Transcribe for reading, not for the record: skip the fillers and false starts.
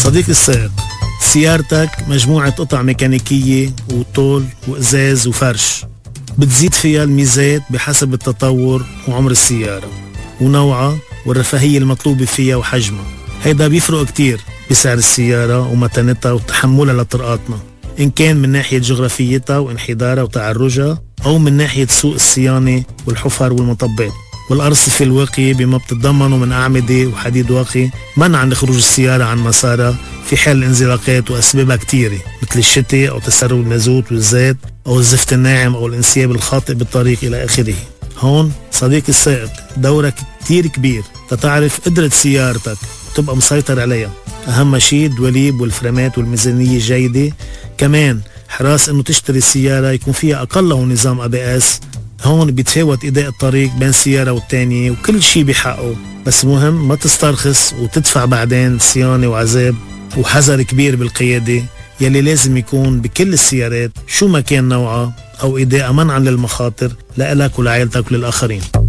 صديقي السائق، سيارتك مجموعة قطع ميكانيكية وطول وإزاز وفرش، بتزيد فيها الميزات بحسب التطور وعمر السيارة ونوعها والرفاهية المطلوبة فيها وحجمها. هيدا بيفرق كتير بسعر السيارة ومتانتها وتحملها لطرقاتنا، إن كان من ناحية جغرافيتها وانحدارها وتعرجها أو من ناحية سوق الصيانة والحفر والمطبات والأرصفة الواقية بما بتتضمنه من أعمدة وحديد واقي منعا لخروج السيارة عن مسارها في حال الانزلاقات وأسبابها كتيرة مثل الشتاء أو تسرب المازوت والزيت أو الزفت الناعم أو الانسياب الخاطئ بالطريق إلى آخره. هون صديقي السائق دورك كتير كبير تتعرف قدرة سيارتك وتبقى مسيطر عليها. أهم شيء الدواليب والفرامات والميزانية الجيدة، كمان حراس انه تشتري سيارة يكون فيها اقله نظام ABS. هون بيتفاوت اداء الطريق بين سيارة والتانية وكل شيء بحقه، بس مهم ما تسترخص وتدفع بعدين صيانة وعذاب وحذر كبير بالقيادة يلي لازم يكون بكل السيارات شو ما كان نوعها او اداء منعا للمخاطر لإلك ولعائلتك وللآخرين.